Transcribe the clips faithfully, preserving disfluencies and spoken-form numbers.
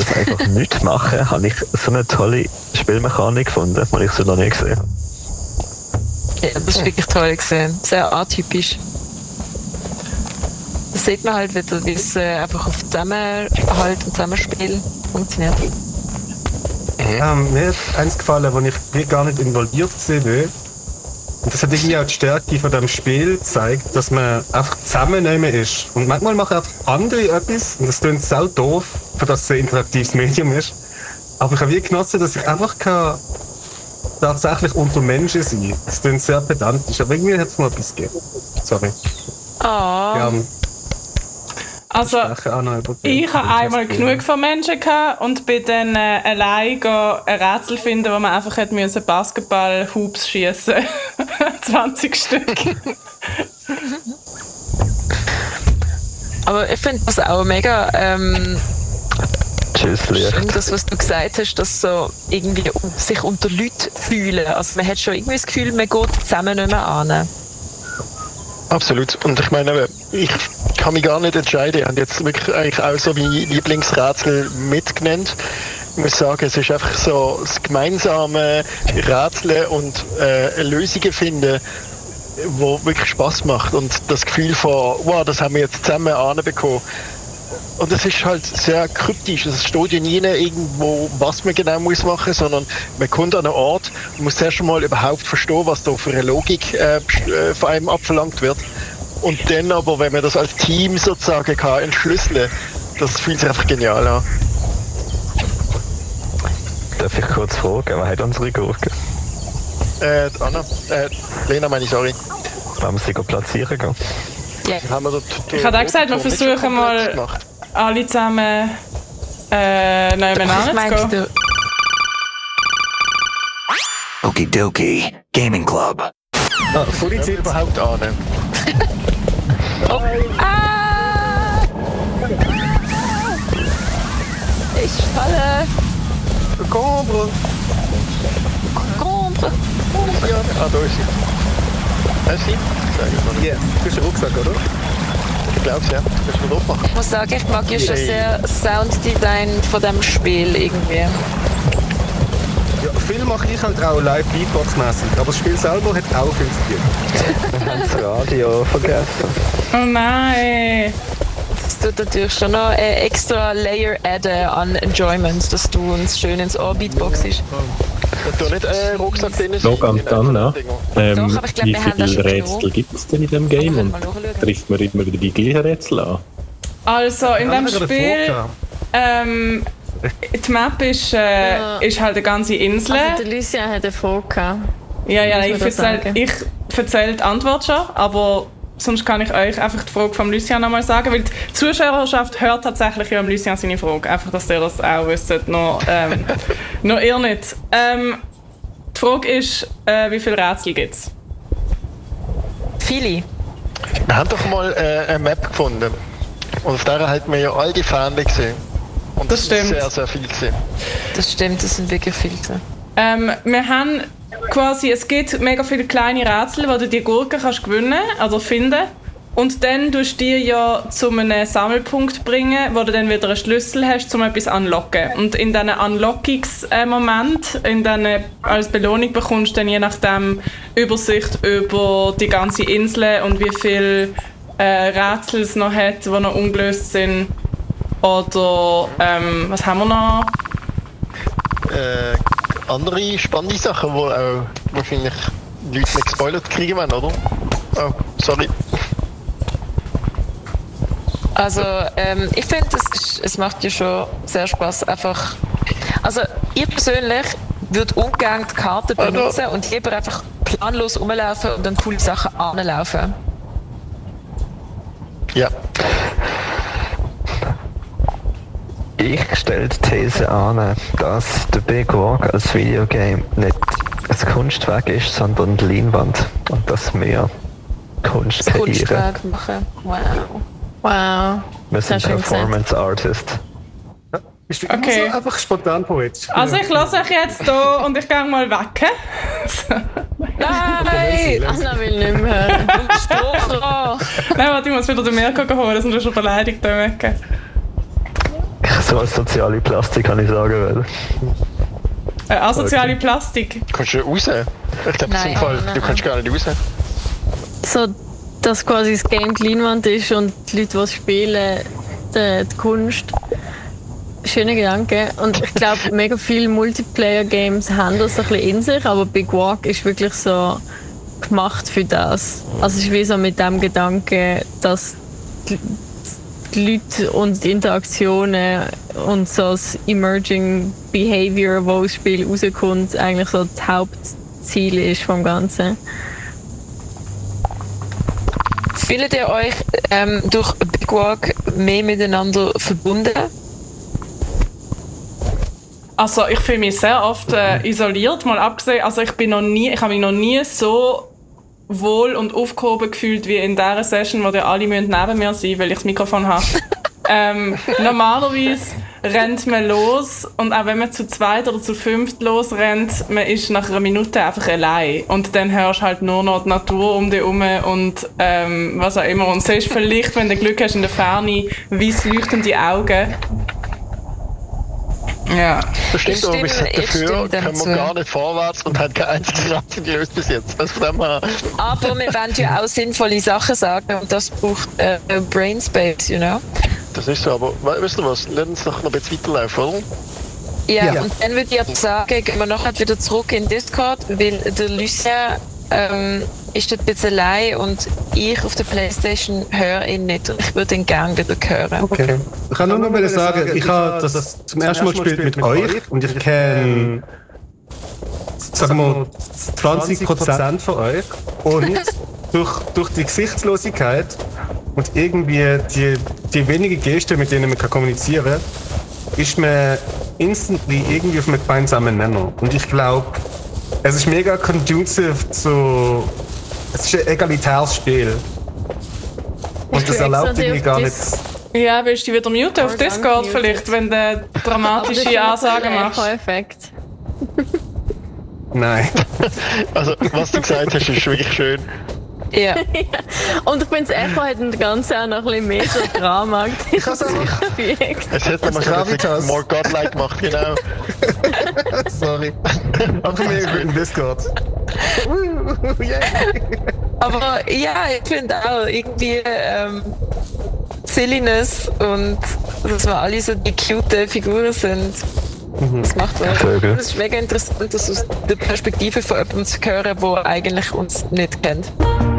das einfach nicht machen, habe ich so eine tolle Spielmechanik gefunden, die ich so noch nie gesehen habe. Ja, das ist wirklich toll gesehen. Sehr atypisch. Das sieht man halt wieder, wie es äh, einfach auf Zusammenhalt und Zusammenspiel funktioniert. Ähm, mir hat eins gefallen, wo ich wie gar nicht involviert war. Und das hat irgendwie auch die Stärke von diesem Spiel gezeigt, dass man einfach zusammennehmen ist. Und manchmal machen einfach andere etwas, und das klingt sau doof, für das es ein interaktives Medium ist. Aber ich habe wie genossen, dass ich einfach kann tatsächlich unter Menschen sein kann. Das klingt sehr pedantisch, aber irgendwie hat es mal etwas gegeben. Sorry. Oh. Ja, Also, ich habe einmal genug von Menschen gehabt und bin dann äh, allein go ein Rätsel finden, wo man einfach hätte müssen Basketball-Hoops schießen. zwanzig Stück. Aber ich finde das auch mega ähm, Tschüss, schön, das, was du gesagt hast, dass so irgendwie sich unter Leuten fühlen. Also man hat schon irgendwie das Gefühl, man geht zusammen nicht mehr an. Absolut. Und ich meine, ich kann mich gar nicht entscheiden. Ich habe jetzt wirklich eigentlich auch so wie Lieblingsrätsel mitgenannt. Ich muss sagen, es ist einfach so das gemeinsame Rätseln und äh, Lösungen finden, wo wirklich Spaß macht. Und das Gefühl von, wow, das haben wir jetzt zusammen anbekommen. Und es ist halt sehr kryptisch. Es steht ja nie irgendwo, was man genau muss machen, sondern man kommt an einen Ort und muss erst einmal überhaupt verstehen, was da für eine Logik äh, von einem abverlangt wird. Und dann aber, wenn man das als Team sozusagen kann entschlüsseln, das fühlt sich einfach genial an. Darf ich kurz fragen, wer hat unsere Gurke? Äh, Anna, äh, Lena meine ich, sorry. Wollen wir sie platzieren gehen? Yeah. Haben wir dort, ich habe auch gesagt, wir versuchen mal gemacht. alle zusammen äh, nebeneinander zu gehen. Okidoki Gaming Club. Ah, vor die Zeit überhaupt an. Oh. Ah! Ich falle. Combre. Combre. Ja, ah, da ist sie. Da ist sie. Ja, yeah. Du hast einen Rucksack, oder? Ich glaube es, ja. Das kannst du drauf machen. Ich muss sagen, ich mag ja schon sehr Sounddesign von diesem Spiel irgendwie. Ja, viel mache ich halt auch live Beatbox-mässig, aber das Spiel selber hat auch viel zu tun. Wir haben das Radio vergessen. Oh nein! Das tut natürlich schon noch ein extra Layer adden an Enjoyment, dass du uns schön ins Ohr Beatboxst. Da nicht äh, Rucksack drin ist. Noch ganz Anna. Ähm, Doch, aber ich glaub, wie wir haben das viele schon Rätsel gibt es denn in diesem Game? Und trifft man immer wieder die gleichen Rätsel an? Also in diesem Spiel, ähm, die Map ist, äh, ja. ist halt eine ganze Insel. Also der Lucien hat eine Frage gehabt. Ja, ja, ich erzähle ich erzähl die Antwort schon, aber sonst kann ich euch einfach die Frage vom Lucien nochmal sagen, weil die Zuschauerschaft hört tatsächlich ja am Lucien seine Frage. Einfach, dass ihr das auch wisst, noch, ähm, noch ihr nicht. Ähm, die Frage ist, äh, wie viele Rätsel gibt es? Viele. Wir haben doch mal äh, eine Map gefunden. Und auf der hat man ja all die Fähnchen gesehen. Und das stimmt. Sehr, sehr viel gesehen. Das stimmt, das sind wirklich viele. Ähm, wir haben quasi, es gibt mega viele kleine Rätsel, wo du die Gurke kannst gewinnen oder finden. Und dann tust du die ja zu einem Sammelpunkt bringen, wo du dann wieder einen Schlüssel hast, um etwas unlocken. Und in diesen Unlockungsmomenten, in diesen, als Belohnung bekommst du dann je nachdem Übersicht über die ganze Insel und wie viele äh, Rätsel es noch hat, die noch ungelöst sind. Oder ähm, was haben wir noch? Äh, andere spannende Sachen, die auch wahrscheinlich Leute nicht gespoilert kriegen wollen, oder? Oh, sorry. Also ähm, ich finde, es, es macht ja schon sehr Spaß. Einfach, also ich persönlich würde ungern die Karte benutzen also. und lieber einfach planlos rumlaufen und dann coole Sachen anlaufen. Ja. Ich stelle die These an, dass der Big Walk als Videogame nicht ein Kunstwerk ist, sondern eine Leinwand. Und dass wir Kunst das kreieren. Kunstwerk machen. Wow. Wow. Wir sind Performance Artist. Bist du okay. immer so einfach spontan poetisch? Also ich lasse euch jetzt hier und ich gehe mal weg. Nein! Anna will nicht mehr hören. Spruch! Nein, warte, ich muss wieder den Mirko holen, sonst ist er beleidigt. Ich So als soziale Plastik kann ich sagen will. Äh, asoziale Plastik. Kannst du raus? Ich glaube, Nein, im Fall, nein. du kannst gar nicht raus. So, dass quasi das Game die Leinwand ist und die Leute, die es spielen, die, die Kunst. Schöner Gedanke. Und ich glaube, mega viele Multiplayer-Games haben das ein bisschen in sich, aber Big Walk ist wirklich so gemacht für das. Also es ist wie so mit dem Gedanken, dass die, die Leute und die Interaktionen und so das Emerging Behavior, wo das Spiel rauskommt, eigentlich so das Hauptziel ist vom Ganzen. Fühlt ihr euch ähm, durch Big Walk mehr miteinander verbunden? Also ich fühle mich sehr oft äh, isoliert, mal abgesehen. Also ich bin noch nie, ich habe mich noch nie so wohl und aufgehoben gefühlt wie in dieser Session, wo die alle neben mir sein müssen, weil ich das Mikrofon habe. ähm, normalerweise rennt man los und auch wenn man zu zweit oder zu fünft losrennt, man ist nach einer Minute einfach allein und dann hörst du halt nur noch die Natur um dich herum und ähm, was auch immer und siehst vielleicht, wenn du Glück hast, in der Ferne weiss leuchtende Augen. Ja. Das stimmt, Ich aber wir stimme- sind ich dafür, stimme dem können wir zu. gar nicht vorwärts und haben kein einziges Rätsel gelöst bis jetzt. Also von dem her, Aber wir wollen ja auch sinnvolle Sachen sagen und das braucht äh, Brain Space, you know? das ist so, aber we- weißt du was, lass uns doch noch ein bisschen weiterlaufen, oder? Ja, Ja. und dann würde ich aber sagen, gehen wir nachher wieder zurück in Discord, weil der Lucien ähm, ist dort jetzt allein und ich auf der Playstation höre ihn nicht und ich würde ihn gerne wieder hören. Okay. Ich kann nur noch mal sagen, ich habe das zum ersten Mal gespielt mit euch und ich kenne, sagen wir, zwanzig Prozent von euch. Und durch, durch die Gesichtslosigkeit und irgendwie die, die wenigen Gesten, mit denen man kann kommunizieren kann, ist man instantly irgendwie auf einem gemeinsamen Nenner. Und ich glaube, es ist mega conducive zu. Es ist ein egalitäres Spiel. Und das erlaubt irgendwie gar nicht. Ja, willst du dich wieder muten auf Or Discord unmuted. vielleicht, wenn du dramatische Ansagen machst? Effekt. Nein. Also, was du gesagt hast, ist wirklich schön. Ja. Und ich finde, das Echo hat das Ganze auch noch ein bisschen mehr so Drama Ich hab's einfach. gefügt. Es hätte man so ein bisschen Gravitas. more godlike gemacht, genau. Sorry. Einfach mehr über den Discord. Yeah. Aber ja, ich finde auch irgendwie ähm, Silliness und dass wir alle so die cute Figuren sind. Das macht was. Vögel. Das ist mega interessant, das aus der Perspektive von jemandem zu hören, der eigentlich uns nicht kennt.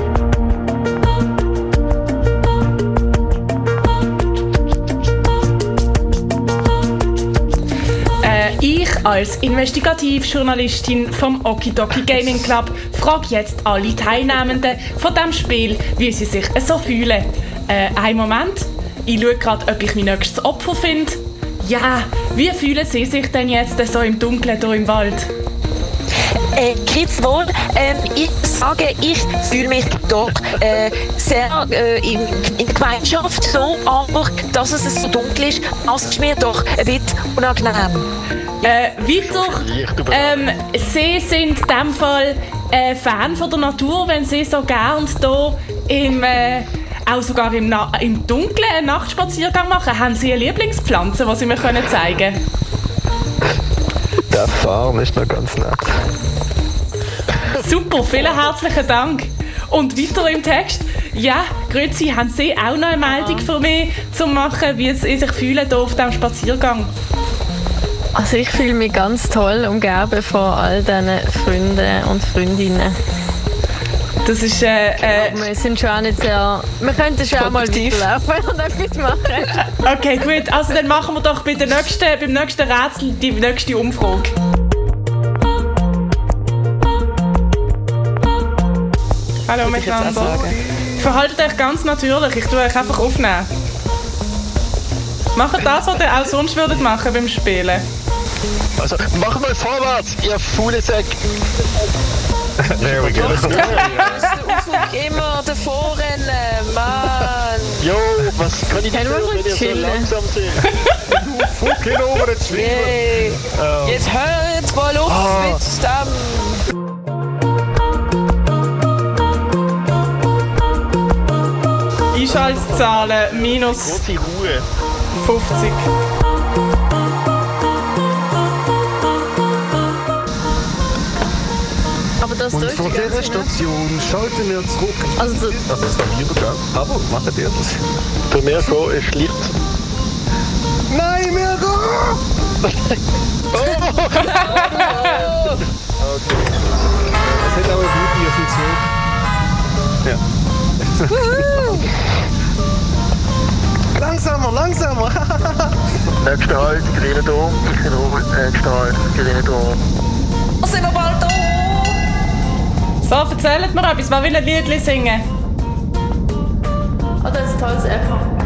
Äh, ich als Investigativjournalistin vom Okidoki Gaming Club frage jetzt alle Teilnehmenden von diesem Spiel, wie sie sich so fühlen. Äh, einen Moment, ich schaue gerade, ob ich mein nächstes Opfer finde. Ja, wie fühlen Sie sich denn jetzt so im Dunkeln hier im Wald? Äh, Grüß wohl, ähm, ich sage, ich fühle mich doch äh, sehr äh, in, in Gemeinschaft so, aber dass es so dunkel ist, das ist mir doch ein bisschen unangenehm. Äh, weiter, Licht über- ähm, Sie sind in diesem Fall äh, Fan von der Natur, wenn Sie so gern hier im, äh, auch sogar im, Na- im Dunkeln einen Nachtspaziergang machen. Haben Sie eine Lieblingspflanze, die Sie mir können zeigen können? Der Farm ist noch ganz nett. Super, vielen herzlichen Dank. Und weiter im Text. Ja, grüezi, haben Sie auch noch eine Meldung für mich zu machen, wie Sie sich fühlen hier auf diesem Spaziergang? Also ich fühle mich ganz toll umgeben von all diesen Freunden und Freundinnen. Das ist, äh, äh, Wir sind schon auch nicht sehr... Wir könnten schon auch mal Produktiv. weiterlaufen und etwas machen. okay, gut. Also dann machen wir doch bei der nächsten, beim nächsten Rätsel die nächste Umfrage. Hallo Würde ich jetzt auch miteinander. sagen. Verhaltet euch ganz natürlich. Ich tue euch einfach aufnehmen. Macht das, was ihr auch sonst würdet machen beim Spielen. Also, mach mal vorwärts, ihr faule Säck. There we go. Du musst den Aufzug immer davor rennen, Mann. Jo, was kann ich nicht Können wir tun, mal wenn ihr so chillen? langsam seid? Fucking over the tree. Yay. Jetzt hör jetzt mal auf mit dem. Einschaltzahlen minus Große Ruhe. fünfzig. Von dieser Station schalten wir zurück. Also, so- Also das war Übergang. Aber machen ihr das? Der Mirko ist leicht. Nein, Mirko! Es hat auch eine gute auf dem Zug. Ja. langsamer, langsamer! Nächster Halt, Grüne da. Genau, nächster Halt, Grüne da. Sind wir bald da? So, erzählt mir etwas. Wer will ein Liedli singen? oh, das ist ein tolles App.